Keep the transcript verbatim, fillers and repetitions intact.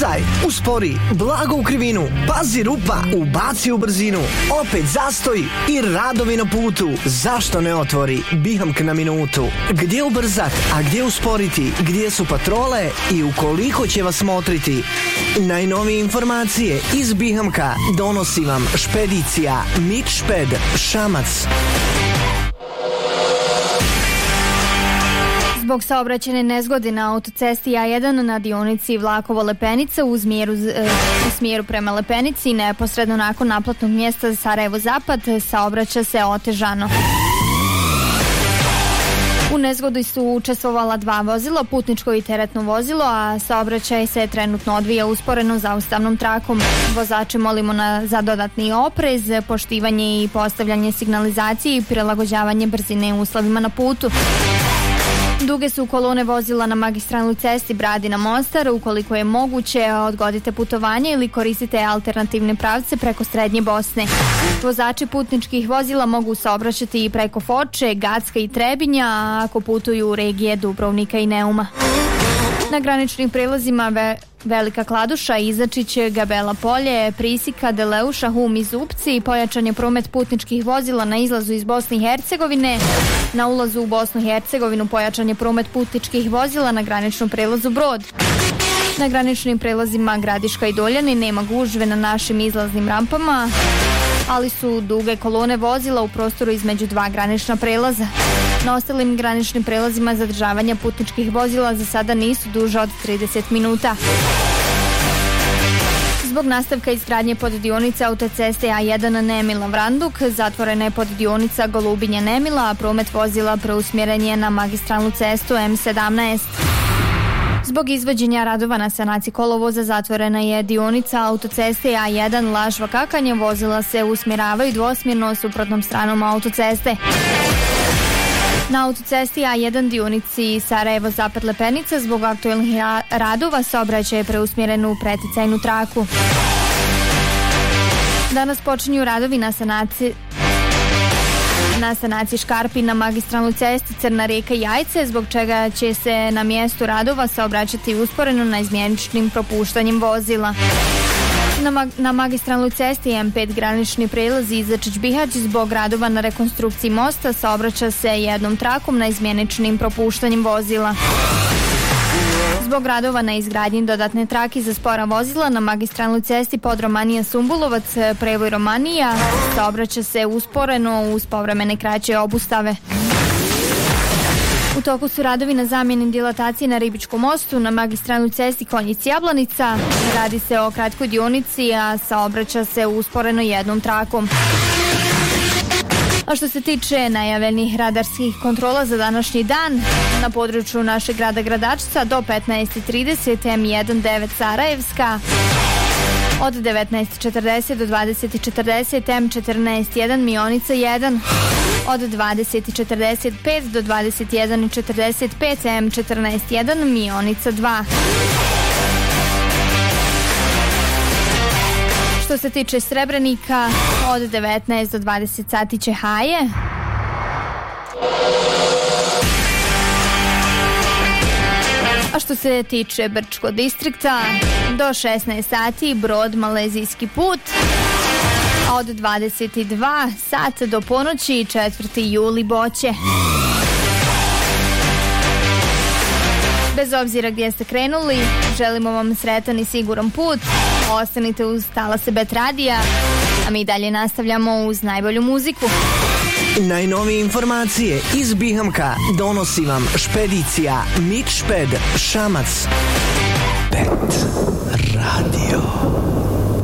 Ubrzaj, uspori, blago u krivinu, pazi rupa, ubaci u brzinu, opet zastoj i radovi na putu. Zašto ne otvori Bihamk na minutu? Gdje ubrzat, a gdje usporiti, gdje su patrole i u koliko će vas motriti? Najnovije informacije iz Bihamka donosi vam špedicija Mitšped Šamac. Zbog saobraćajne nezgode na autocesti A jedan na dionici Vlakovo-Lepenica u smjeru, u smjeru prema Lepenici neposredno nakon naplatnog mjesta Sarajevo-Zapad saobraća se otežano. U nezgodi su učestvovala dva vozila, putničko i teretno vozilo, a saobraćaj se trenutno odvija usporeno zaustavnom trakom. Vozače molimo na, za dodatni oprez, poštivanje i postavljanje signalizacije i prilagođavanje brzine uslovima na putu. Duge su kolone vozila na magistralnoj cesti Bradina-Mostar. Ukoliko je moguće, odgodite putovanje ili koristite alternativne pravce preko Srednje Bosne. Vozači putničkih vozila mogu saobraćati i preko Foče, Gacka i Trebinja, a ako putuju u regije Dubrovnika i Neuma. Na graničnim prelazima ve Velika Kladuša, Izačić, Gabela Polje, Prisika, Deleuša, Hum i Zupci pojačan je promet putničkih vozila na izlazu iz Bosne i Hercegovine. Na ulazu u Bosnu i Hercegovinu pojačan je promet putničkih vozila na graničnom prelazu Brod. Na graničnim prelazima Gradiška i Doljani nema gužve na našim izlaznim rampama, ali su duge kolone vozila u prostoru između dva granična prelaza. Na ostalim graničnim prelazima zadržavanja putničkih vozila za sada nisu duže od trideset minuta. Zbog nastavka izgradnje poddionica autoceste A jedan Nemila-Vranduk zatvorena je poddionica Golubinja-Nemila, a promet vozila preusmjeren je na magistralnu cestu M sedamnaest. Zbog izvođenja radova na sanaciji kolovoza zatvorena je dionica autoceste A jedan Lažva-Kakanje, vozila se usmjeravaju dvosmjerno suprotnom stranom autoceste. Na autocesti A jedan dionici Sarajevo-Zapad-Lepenica zbog aktualnih radova saobraćaj je preusmjeren u preticajnu traku. Danas počinju radovi na sanaciji na sanaciji škarpi na magistralnoj cesti Crna Reka i Jajce, zbog čega će se na mjestu radova saobraćati usporeno na izmjeničnim propuštanjem vozila. Na, mag na magistralnoj cesti M pet granični prelaz Izačić-Bihać zbog radova na rekonstrukciji mosta saobraća se jednom trakom na izmjeničnim propuštanjem vozila. Zbog radova na izgradnji dodatne trake za spora vozila na magistralnoj cesti Podromanija-Sumbulovac, prevoj Romanija, saobraća se usporeno uz povremene kraće obustave. U toku su radovi na zamjeni dilatacije na Ribičkom mostu, na magistralnoj cesti Konjic-Jablanica. Radi se o kratkoj dionici, a saobraća se usporeno jednom trakom. A što se tiče najavljenih radarskih kontrola za današnji dan, na području našeg grada Gradačca do petnaest trideset M jedan devet Sarajevska, od devetnaest četrdeset do dvadeset četrdeset M četrnaest jedan Mionica jedan, od dvadeset četrdeset pet do dvadeset jedan četrdeset pet M četrnaest jedan Mionica dva. Što se tiče Srebrenika, od devetnaest do dvadeset sati će Haje. A što se tiče Brčko distrikta, do šesnaest sati Brod Malezijski put, a od dvadeset dva sata do ponoći četvrti juli Boće. Bez obzira gdje ste krenuli, želimo vam sretan i siguran put. Ostanite uz Talase Bet radija, a mi dalje nastavljamo uz najbolju muziku. Najnovije informacije iz Bihamka donosi vam špedicija Mitšped Šamac. Bet radio.